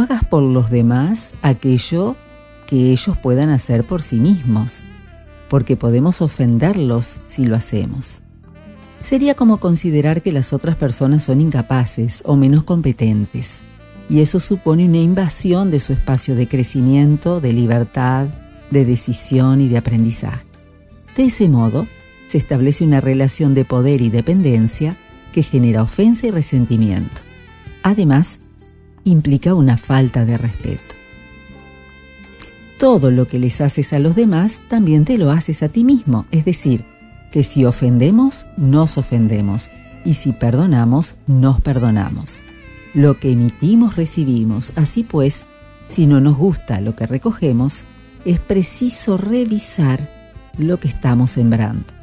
no hagas por los demás aquello que ellos puedan hacer por sí mismos, porque podemos ofenderlos si lo hacemos. Sería como considerar que las otras personas son incapaces o menos competentes, y eso supone una invasión de su espacio de crecimiento, de libertad, de decisión y de aprendizaje. De ese modo, se establece una relación de poder y dependencia que genera ofensa y resentimiento. Además, implica una falta de respeto. Todo lo que les haces a los demás también te lo haces a ti mismo, es decir, que si ofendemos, nos ofendemos, y si perdonamos, nos perdonamos. Lo que emitimos, recibimos. Así pues, si no nos gusta lo que recogemos, es preciso revisar lo que estamos sembrando.